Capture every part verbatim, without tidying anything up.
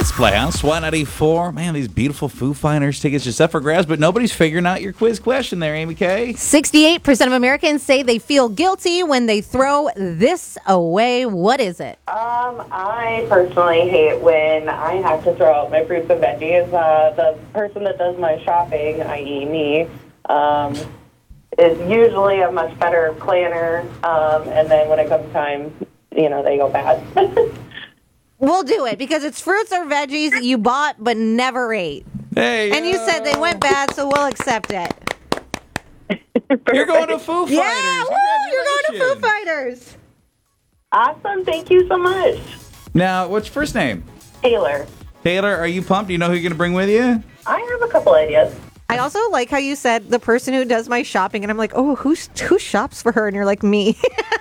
It's Playhouse one ninety-four. Man, these beautiful Foo Fighters tickets just up for grabs, but nobody's figuring out your quiz question there, Amy Kay. sixty-eight percent of Americans say they feel guilty when they throw this away. What is it? Um, I personally hate when I have to throw out my fruits and veggies. Uh, the person that does my shopping, that is me, um, is usually a much better planner, um, and then when it comes time, you know, they go bad. We'll do it because it's fruits or veggies that you bought but never ate. Hey, and you said they went bad, so we'll accept it. You're going to Foo Fighters. Yeah, woo, you're going to Foo Fighters. Awesome. Thank you so much. Now, what's your first name? Taylor. Taylor, are you pumped? Do you know who you're going to bring with you? I have a couple ideas. I also like how you said the person who does my shopping, and I'm like, oh, who's, who shops for her? And you're like, me.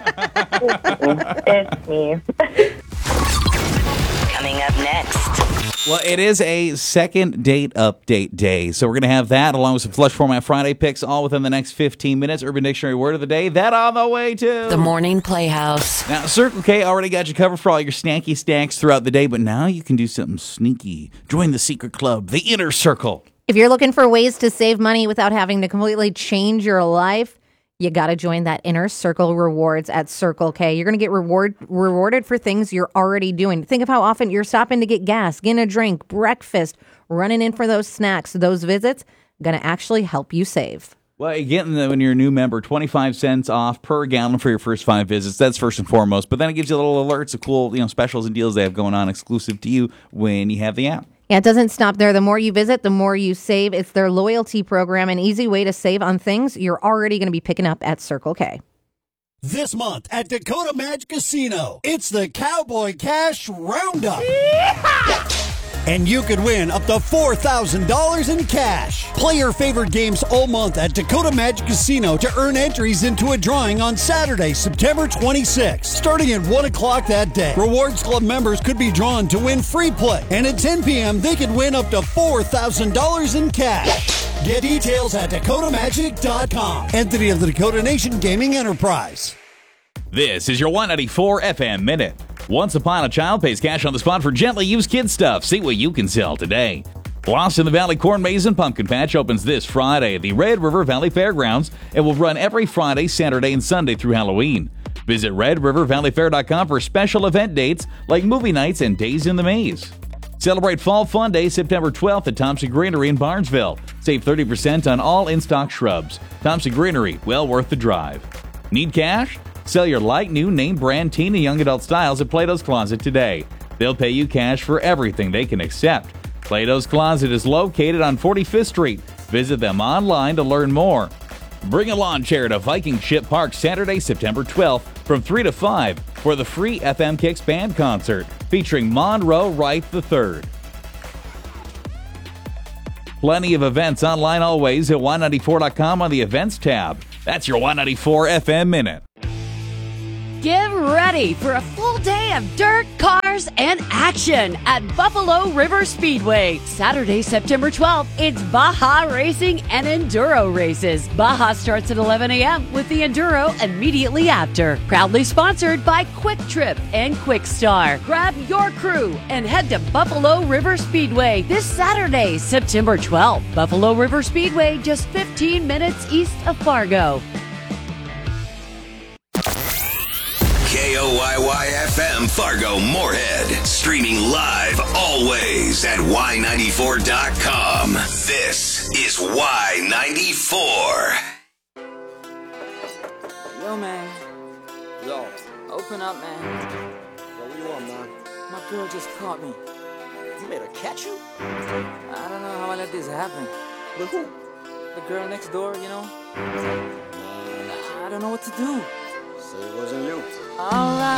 It's me. Coming up next. Well, it is a second date update day, so we're going to have that along with some Flush Format Friday picks all within the next fifteen minutes. Urban Dictionary word of the day, that on the way too. The Morning Playhouse. Now, Circle K already got you covered for all your snacky snacks throughout the day, but now you can do something sneaky. Join the secret club, the Inner Circle. If you're looking for ways to save money without having to completely change your life, you got to join that Inner Circle rewards at Circle K. You're going to get reward rewarded for things you're already doing. Think of how often you're stopping to get gas, getting a drink, breakfast, running in for those snacks. Those visits going to actually help you save. Well, again, when you're a new member, twenty-five cents off per gallon for your first five visits. That's first and foremost. But then it gives you little alerts of cool, you know, specials and deals they have going on exclusive to you when you have the app. Yeah, it doesn't stop there. The more you visit, the more you save. It's their loyalty program, an easy way to save on things you're already going to be picking up at Circle K. This month at Dakota Magic Casino, it's the Cowboy Cash Roundup. And you could win up to four thousand dollars in cash. Play your favorite games all month at Dakota Magic Casino to earn entries into a drawing on Saturday, September twenty-sixth. Starting at one o'clock that day, Rewards Club members could be drawn to win free play. And at ten p.m., they could win up to four thousand dollars in cash. Get details at dakota magic dot com. Entity of the Dakota Nation Gaming Enterprise. This is your one ninety-four F M Minute. Once Upon a Child pays cash on the spot for gently used kid stuff. See what you can sell today. Lost in the Valley Corn Maze and Pumpkin Patch opens this Friday at the Red River Valley Fairgrounds and will run every Friday, Saturday, and Sunday through Halloween. Visit red river valley fair dot com for special event dates like movie nights and Days in the Maze. Celebrate Fall Fun Day September twelfth at Thompson Greenery in Barnesville. Save thirty percent on all in-stock shrubs. Thompson Greenery, well worth the drive. Need cash? Sell your light new name brand teen and young adult styles at Plato's Closet today. They'll pay you cash for everything they can accept. Plato's Closet is located on forty-fifth Street. Visit them online to learn more. Bring a lawn chair to Viking Ship Park Saturday, September twelfth from three to five for the free F M Kicks Band concert featuring Monroe Wright the third. Plenty of events online always at one ninety-four dot com on the Events tab. That's your one ninety-four F M Minute. Get ready for a full day of dirt, cars, and action at Buffalo River Speedway. Saturday, September twelfth, it's Baja Racing and Enduro races. Baja starts at eleven a.m. with the Enduro immediately after. Proudly sponsored by Quick Trip and Quick Star. Grab your crew and head to Buffalo River Speedway this Saturday, September twelfth. Buffalo River Speedway, just fifteen minutes east of Fargo. K O Y Y F M Fargo Moorhead. Streaming live always at y ninety-four dot com. This is Y ninety-four. Yo, man. Yo, open up, man. Yo, what you want, man? My girl just caught me. You made her catch you? I don't know how I let this happen. With who? The girl next door, you know? Man, I don't know what to do. say it wasn't you. All right.